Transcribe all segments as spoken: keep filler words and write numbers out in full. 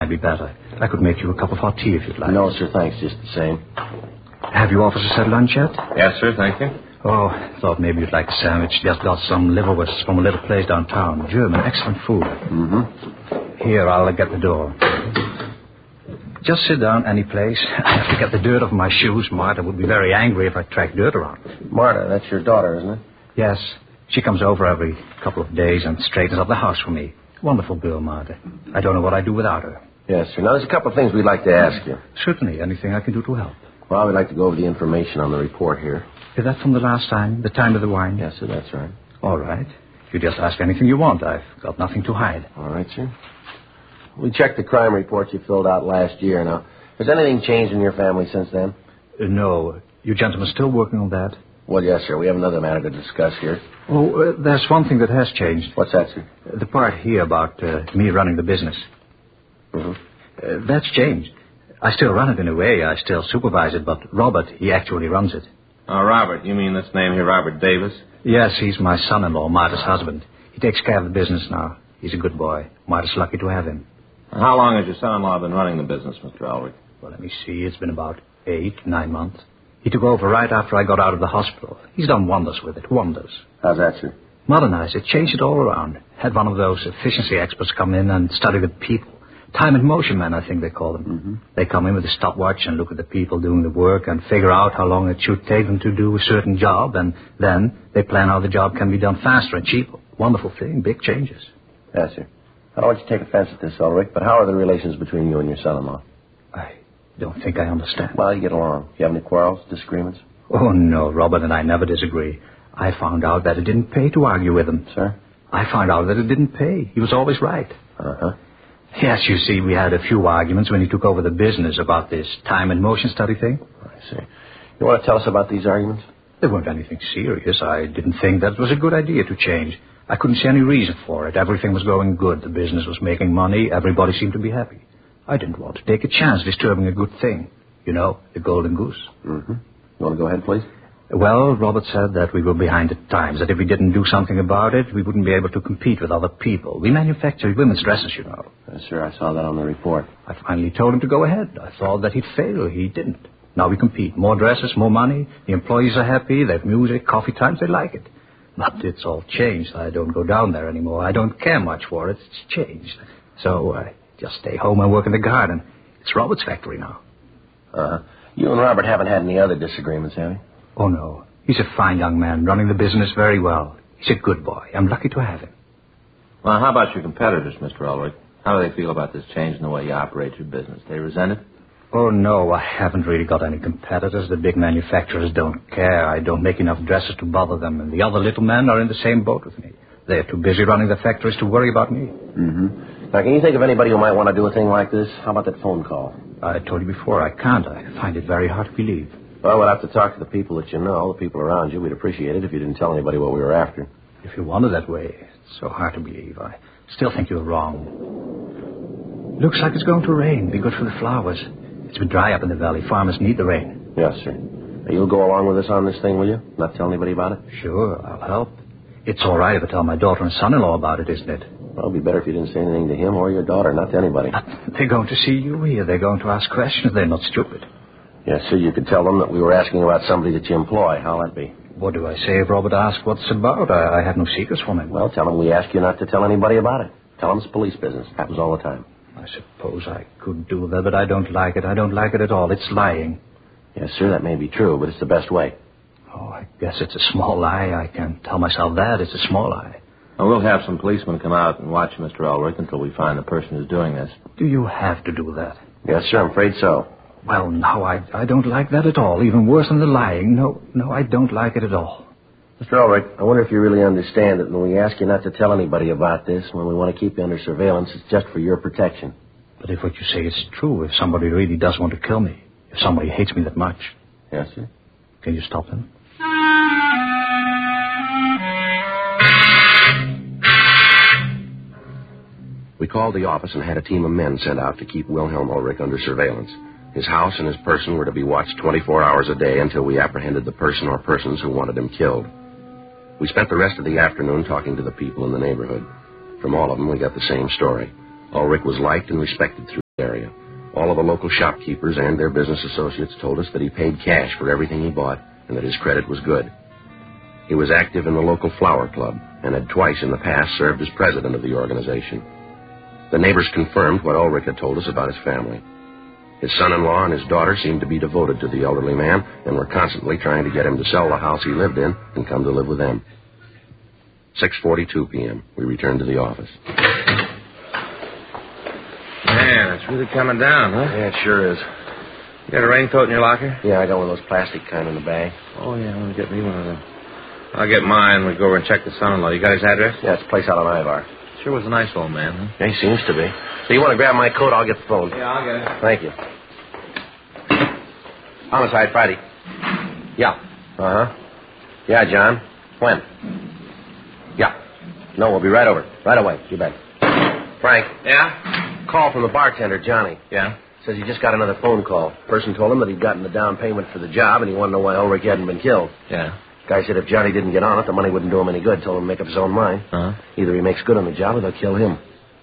I'd be better. I could make you a cup of hot tea if you'd like. No, sir, thanks. Just the same. Have you officers had lunch yet? Yes, sir, thank you. Oh, thought maybe you'd like a sandwich. Just got some liverwursts from a little place downtown. German, excellent food. Mm-hmm. Here, I'll get the door. Just sit down any place. I have to get the dirt off my shoes. Martha would be very angry if I tracked dirt around. Marta, that's your daughter, isn't it? Yes. She comes over every couple of days and straightens up the house for me. Wonderful girl, Martha. I don't know what I'd do without her. Yes, sir. Now, there's a couple of things we'd like to ask you. Certainly. Anything I can do to help. Well, we'd like to go over the information on the report here. Is that from the last time? The time of the wine? Yes, sir, that's right. All right. You just ask anything you want. I've got nothing to hide. All right, sir. We checked the crime report you filled out last year. Now, has anything changed in your family since then? Uh, no. You gentlemen still working on that? Well, yes, sir. We have another matter to discuss here. Oh, uh, there's one thing that has changed. What's that, sir? Uh, the part here about uh, me running the business. Mm-hmm. Uh, that's changed. I still run it in a way. I still supervise it, but Robert, he actually runs it. Oh, Robert. You mean this name here, Robert Davis? Yes, he's my son-in-law, Marta's husband. He takes care of the business now. He's a good boy. Marta's lucky to have him. How long has your son-in-law been running the business, Mister Ulrich? Well, let me see. It's been about eight, nine months. He took over right after I got out of the hospital. He's done wonders with it, wonders. How's that, sir? Modernized it, changed it all around. Had one of those efficiency experts come in and study the people. Time and motion men, I think they call them. Mm-hmm. They come in with a stopwatch and look at the people doing the work and figure out how long it should take them to do a certain job, and then they plan how the job can be done faster and cheaper. Wonderful thing, big changes. Yes, sir. I don't want you to take offense at this, Ulrich, but how are the relations between you and your son-in-law? I don't think I understand. Well, you get along. Do you have any quarrels, disagreements? Oh, no, Robert and I never disagree. I found out that it didn't pay to argue with him. Sir? I found out that it didn't pay. He was always right. Uh-huh. Yes, you see, we had a few arguments when he took over the business about this time and motion study thing. I see. You want to tell us about these arguments? They weren't anything serious. I didn't think that was a good idea to change. I couldn't see any reason for it. Everything was going good. The business was making money. Everybody seemed to be happy. I didn't want to take a chance disturbing a good thing. You know, the golden goose. Mm-hmm. You want to go ahead, please? Well, Robert said that we were behind the times, that if we didn't do something about it, we wouldn't be able to compete with other people. We manufacture women's dresses, you know. Yes, sir. I saw that on the report. I finally told him to go ahead. I thought that he'd fail. He didn't. Now we compete. More dresses, more money. The employees are happy. They have music, coffee times. They like it. But it's all changed. I don't go down there anymore. I don't care much for it. It's changed. So I just stay home and work in the garden. It's Robert's factory now. Uh-huh. You and Robert haven't had any other disagreements, have you? Oh, no. He's a fine young man, running the business very well. He's a good boy. I'm lucky to have him. Well, how about your competitors, Mister Ulrich? How do they feel about this change in the way you operate your business? They resent it? Oh, no, I haven't really got any competitors. The big manufacturers don't care. I don't make enough dresses to bother them, and the other little men are in the same boat with me. They're too busy running the factories to worry about me. Mm-hmm. Now, can you think of anybody who might want to do a thing like this? How about that phone call? I told you before, I can't. I find it very hard to believe. Well, we'll have to talk to the people that you know, the people around you. We'd appreciate it if you didn't tell anybody what we were after. If you want it that way, it's so hard to believe. I still think you're wrong. Looks like it's going to rain. Be good for the flowers. It's been dry up in the valley. Farmers need the rain. Yes, sir. Now, you'll go along with us on this thing, will you? Not tell anybody about it? Sure, I'll help. It's all right if I tell my daughter and son-in-law about it, isn't it? Well, it'd be better if you didn't say anything to him or your daughter, not to anybody. But they're going to see you here. They're going to ask questions. They're not stupid. Yes, sir. You could tell them that we were asking about somebody that you employ. How'll that be? What do I say if Robert asks what's it about? I, I have no secrets from him. Well, tell him we ask you not to tell anybody about it. Tell him it's police business. Happens all the time. I suppose I could do that, but I don't like it. I don't like it at all. It's lying. Yes, sir, that may be true, but it's the best way. Oh, I guess it's a small lie. I can tell myself that. It's a small lie. Well, we'll have some policemen come out and watch Mister Ulrich until we find the person who's doing this. Do you have to do that? Yes, sir, I'm afraid so. Well, no, I, I don't like that at all. Even worse than the lying. No, no, I don't like it at all. Mister Ulrich, I wonder if you really understand that when we ask you not to tell anybody about this, when we want to keep you under surveillance, it's just for your protection. But if what you say is true, if somebody really does want to kill me, if somebody hates me that much... Yes, sir? Can you stop them? We called the office and had a team of men sent out to keep Wilhelm Ulrich under surveillance. His house and his person were to be watched twenty-four hours a day until we apprehended the person or persons who wanted him killed. We spent the rest of the afternoon talking to the people in the neighborhood. From all of them, we got the same story. Ulrich was liked and respected through area. All of the local shopkeepers and their business associates told us that he paid cash for everything he bought and that his credit was good. He was active in the local flower club and had twice in the past served as president of the organization. The neighbors confirmed what Ulrich had told us about his family. His son-in-law and his daughter seemed to be devoted to the elderly man and were constantly trying to get him to sell the house he lived in and come to live with them. six forty-two p.m. We returned to the office. Man, it's really coming down, huh? Yeah, it sure is. You got a raincoat in your locker? Yeah, I got one of those plastic kind in the bag. Oh, yeah, let me get me one of them. I'll get mine. We'll go over and check the son-in-law. You got his address? Yeah, it's a place out on Ivar. Sure was a nice old man, huh? Yeah, he seems to be. So you want to grab my coat, I'll get the phone. Yeah, I'll get it. Thank you. Homicide Friday. Yeah. Uh-huh. Yeah, John. When? Yeah. No, we'll be right over. Right away. You bet. Frank. Yeah? Call from the bartender, Johnny. Yeah? Says he just got another phone call. Person told him that he'd gotten the down payment for the job and he wanted to know why Ulrich hadn't been killed. Yeah. Guy said if Johnny didn't get on it, the money wouldn't do him any good. Told him to make up his own mind. Uh-huh. Either he makes good on the job or they'll kill him.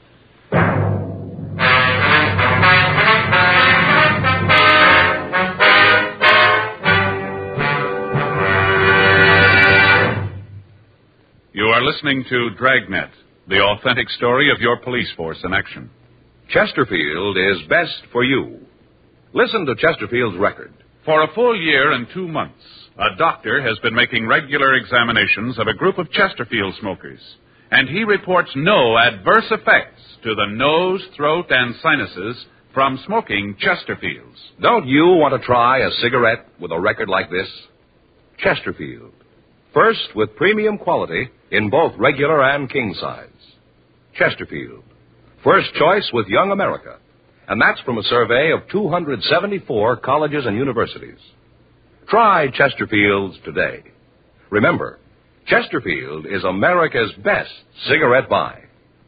You are listening to Dragnet, the authentic story of your police force in action. Chesterfield is best for you. Listen to Chesterfield's record. For a full year and two months, a doctor has been making regular examinations of a group of Chesterfield smokers, and he reports no adverse effects to the nose, throat, and sinuses from smoking Chesterfields. Don't you want to try a cigarette with a record like this? Chesterfield. First with premium quality in both regular and king size. Chesterfield. First choice with Young America. And that's from a survey of two hundred seventy-four colleges and universities. Try Chesterfield's today. Remember, Chesterfield is America's best cigarette buy.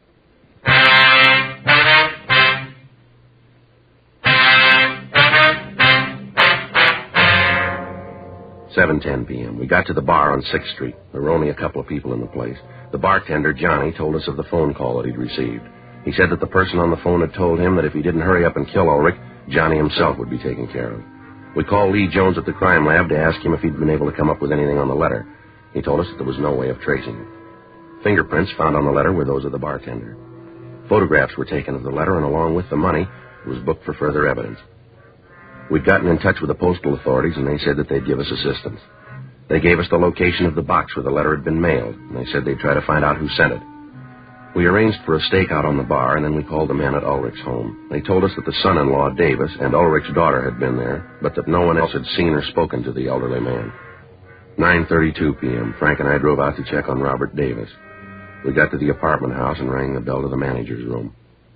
seven ten p.m. We got to the bar on sixth street. There were only a couple of people in the place. The bartender, Johnny, told us of the phone call that he'd received. He said that the person on the phone had told him that if he didn't hurry up and kill Ulrich, Johnny himself would be taken care of. We called Lee Jones at the crime lab to ask him if he'd been able to come up with anything on the letter. He told us that there was no way of tracing it. Fingerprints found on the letter were those of the bartender. Photographs were taken of the letter, and along with the money, it was booked for further evidence. We'd gotten in touch with the postal authorities, and they said that they'd give us assistance. They gave us the location of the box where the letter had been mailed, and they said they'd try to find out who sent it. We arranged for a stakeout on the bar, and then we called the men at Ulrich's home. They told us that the son-in-law, Davis, and Ulrich's daughter had been there, but that no one else had seen or spoken to the elderly man. nine thirty-two p.m., Frank and I drove out to check on Robert Davis. We got to the apartment house and rang the bell to the manager's room.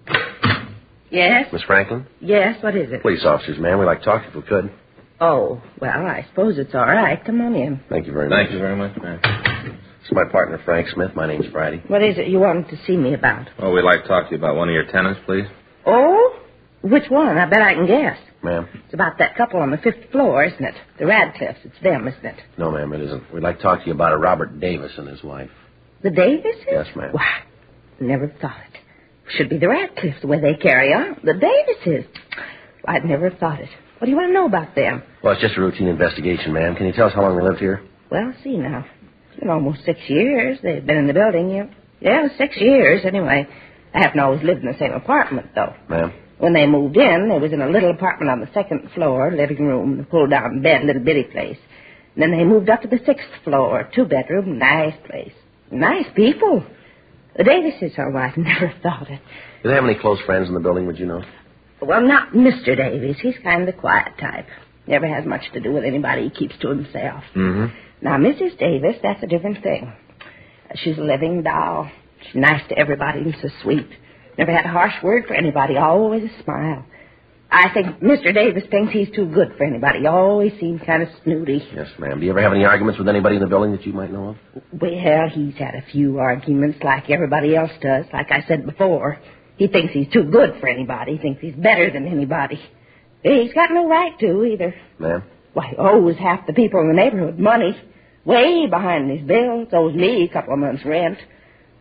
Yes? Miss Franklin? Yes, what is it? Police officers, ma'am. We'd like to talk to you if we could. Oh, well, I suppose it's all right. Come on in. Thank you very much. Thank you very much, man. This is my partner, Frank Smith. My name's Friday. What is it you wanted to see me about? Well, we'd like to talk to you about one of your tenants, please. Oh? Which one? I bet I can guess. Ma'am? It's about that couple on the fifth floor, isn't it? The Radcliffes. It's them, isn't it? No, ma'am, it isn't. We'd like to talk to you about a Robert Davis and his wife. The Davises? Yes, ma'am. Why, never thought it. Should be the Radcliffes, the way they carry on. The Davises. I'd never thought it. What do you want to know about them? Well, it's just a routine investigation, ma'am. Can you tell us how long they lived here? Well, see now. It's been almost six years they've been in the building. Yeah, yeah six years, anyway. I haven't always lived in the same apartment, though. Ma'am? When they moved in, they was in a little apartment on the second floor, living room, pull-down bed, little bitty place. And then they moved up to the sixth floor, two-bedroom, nice place. Nice people. The Davises, oh, I've never thought it. Do they have any close friends in the building, would you know? Well, not Mister Davies. He's kind of the quiet type. Never has much to do with anybody. He keeps to himself. Mm-hmm. Now, Missus Davis, that's a different thing. She's a living doll. She's nice to everybody and so sweet. Never had a harsh word for anybody. Always a smile. I think Mister Davis thinks he's too good for anybody. He always seems kind of snooty. Yes, ma'am. Do you ever have any arguments with anybody in the building that you might know of? Well, he's had a few arguments like everybody else does. Like I said before, he thinks he's too good for anybody. He thinks he's better than anybody. He's got no right to either. Ma'am? Why, he owes half the people in the neighborhood money. Way behind his bills. Owes me a couple of months' rent.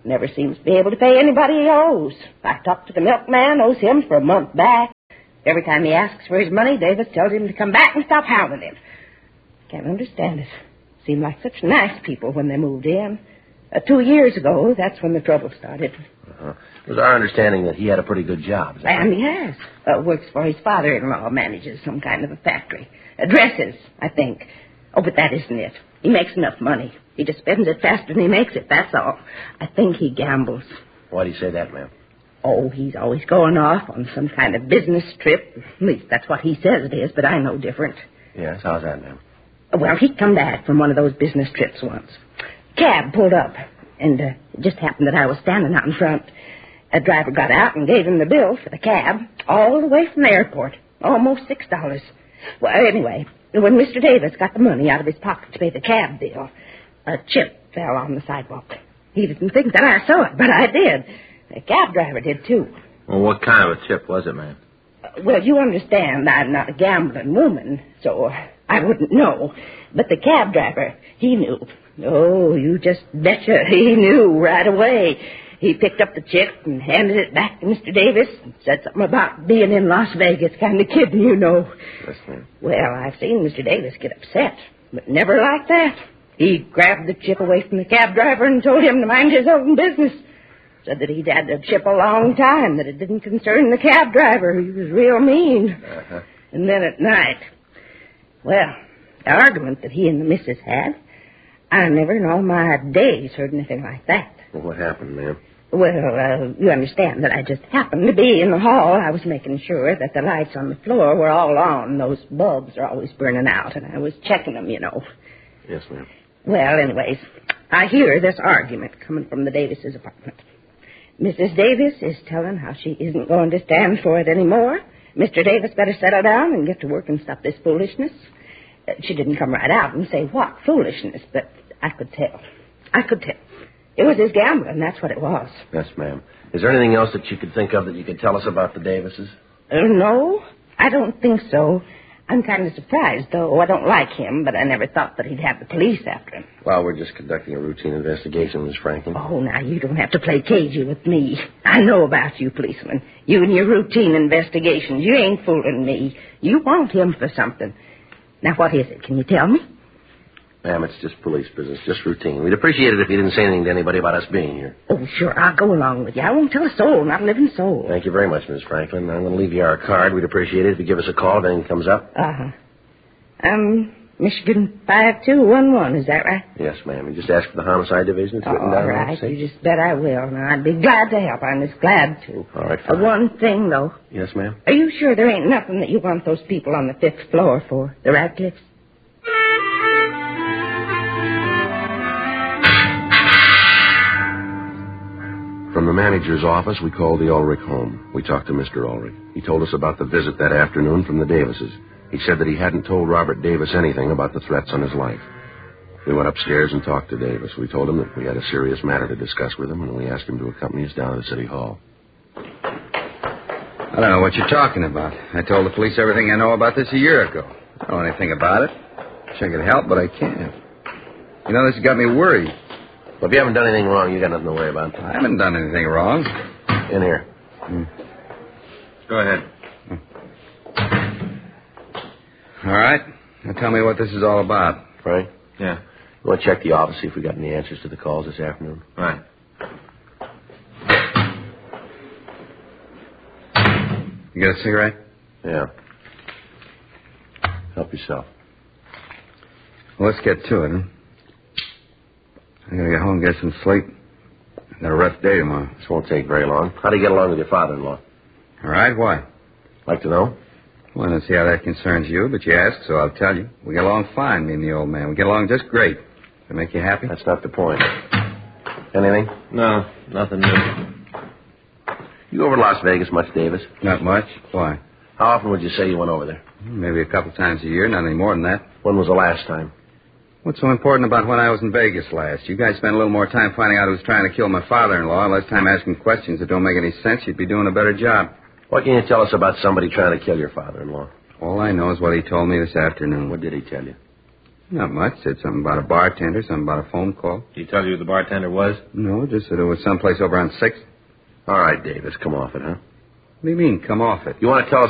Never seems to be able to pay anybody he owes. I talked to the milkman, owes him for a month back. Every time he asks for his money, Davis tells him to come back and stop hounding him. Can't understand it. Seemed like such nice people when they moved in. Uh, two years ago, that's when the trouble started. Uh-huh. It was our understanding that he had a pretty good job. Is that And right? he has. Uh, works for his father-in-law, manages some kind of a factory. Uh, dresses, I think. Oh, but that isn't it. He makes enough money. He just spends it faster than he makes it, that's all. I think he gambles. Why do you say that, ma'am? Oh, he's always going off on some kind of business trip. At least that's what he says it is, but I know different. Yes, how's that, ma'am? Well, he'd come back from one of those business trips once. Cab pulled up, and uh, it just happened that I was standing out in front. A driver got out and gave him the bill for the cab, all the way from the airport. Almost six dollars. Well, anyway, when Mister Davis got the money out of his pocket to pay the cab bill, a chip fell on the sidewalk. He didn't think that I saw it, but I did. The cab driver did, too. Well, what kind of a chip was it, ma'am? Uh, well, you understand I'm not a gambling woman, so I wouldn't know. But the cab driver, he knew. Oh, you just betcha he knew right away. He picked up the chip and handed it back to Mister Davis and said something about being in Las Vegas, kind of kidding, you know. Yes, ma'am. Well, I've seen Mister Davis get upset, but never like that. He grabbed the chip away from the cab driver and told him to mind his own business. Said that he'd had the chip a long time, that it didn't concern the cab driver. He was real mean. Uh-huh. And then at night, well, the argument that he and the missus had, I never in all my days heard anything like that. Well, what happened, ma'am? Well, uh, you understand that I just happened to be in the hall. I was making sure that the lights on the floor were all on. Those bulbs are always burning out, and I was checking them, you know. Yes, ma'am. Well, anyways, I hear this argument coming from the Davises' apartment. Missus Davis is telling how she isn't going to stand for it anymore. Mister Davis better settle down and get to work and stop this foolishness. Uh, she didn't come right out and say what foolishness, but I could tell. I could tell. It was his gambling, that's what it was. Yes, ma'am. Is there anything else that you could think of that you could tell us about the Davises? Uh, no, I don't think so. I'm kind of surprised, though. I don't like him, but I never thought that he'd have the police after him. Well, we're just conducting a routine investigation, Miss Franklin. Oh, now, you don't have to play cagey with me. I know about you, policeman. You and your routine investigations. You ain't fooling me. You want him for something. Now, what is it? Can you tell me? Ma'am, it's just police business, just routine. We'd appreciate it if you didn't say anything to anybody about us being here. Oh, sure, I'll go along with you. I won't tell a soul, not a living soul. Thank you very much, Miss Franklin. I'm going to leave you our card. We'd appreciate it if you give us a call if anything comes up. Uh-huh. Um, Michigan five two one one, is that right? Yes, ma'am. You just ask for the homicide division. It's written All down. right, See? you just bet I will. Now, I'd be glad to help. I'm just glad to. All right, Uh, fine. one thing, though. Yes, ma'am? Are you sure there ain't nothing that you want those people on the fifth floor for? The Radcliffes? From the manager's office, we called the Ulrich home. We talked to Mister Ulrich. He told us about the visit that afternoon from the Davises. He said that he hadn't told Robert Davis anything about the threats on his life. We went upstairs and talked to Davis. We told him that we had a serious matter to discuss with him, and we asked him to accompany us down to the city hall. I don't know what you're talking about. I told the police everything I know about this a year ago. I don't know anything about it. Wish I could help, but I can't. You know, this has got me worried. Well, if you haven't done anything wrong, you got nothing to worry about. I haven't done anything wrong. In here. Hmm. Go ahead. All right. Now tell me what this is all about. Frank? Yeah. You want to check the office, see if we got any answers to the calls this afternoon? Right. You got a cigarette? Yeah. Help yourself. Well, let's get to it, huh? I gotta get home and get some sleep. I got a rough day tomorrow. This won't take very long. How do you get along with your father-in-law? All right, why? Like to know? Well, I don't see how that concerns you, but you asked, so I'll tell you. We get along fine, me and the old man. We get along just great. Does that make you happy? That's not the point. Anything? No, nothing new. You go over to Las Vegas much, Davis? Not much. Why? How often would you say you went over there? Maybe a couple times a year, not any more than that. When was the last time? What's so important about when I was in Vegas last? You guys spent a little more time finding out who's trying to kill my father-in-law, less time asking questions that don't make any sense. You'd be doing a better job. What can you tell us about somebody trying to kill your father-in-law? All I know is what he told me this afternoon. What did he tell you? Not much. Said something about a bartender, something about a phone call. Did he tell you who the bartender was? No, just that it was someplace over on sixth. All right, Davis, come off it, huh? What do you mean, come off it? You want to tell us